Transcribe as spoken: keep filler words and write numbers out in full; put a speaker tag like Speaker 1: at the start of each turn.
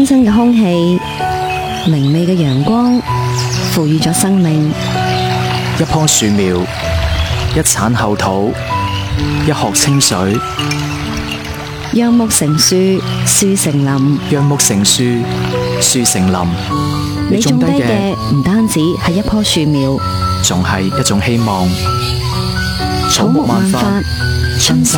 Speaker 1: 清新嘅空氣，明媚嘅陽光，賦予咗生命。
Speaker 2: 一棵樹苗，一鏟後土，一殼清水，
Speaker 1: 讓木成樹，樹成林。
Speaker 2: 讓木成樹，樹成林。
Speaker 1: 你種低嘅唔單止係一棵樹苗，
Speaker 2: 仲係一種希望。
Speaker 1: 草木萬法，春